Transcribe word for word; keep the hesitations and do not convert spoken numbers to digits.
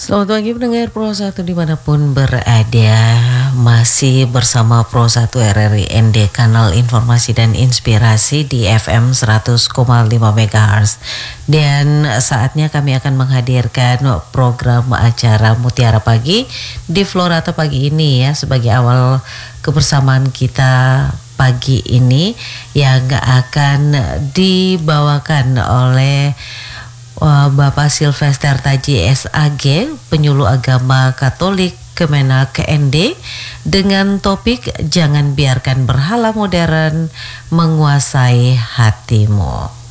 Selamat pagi pendengar Pro satu dimanapun berada. Masih bersama Pro satu R R I N D, kanal informasi dan inspirasi di F M seratus koma lima megahertz. Dan saatnya kami akan menghadirkan program acara Mutiara Pagi di Florata pagi ini ya, sebagai awal kebersamaan kita pagi ini yang akan dibawakan oleh Bapak Sylvester Taji S A G, penyuluh agama Katolik Kemenak N D, dengan topik jangan biarkan berhala modern menguasai hatimu.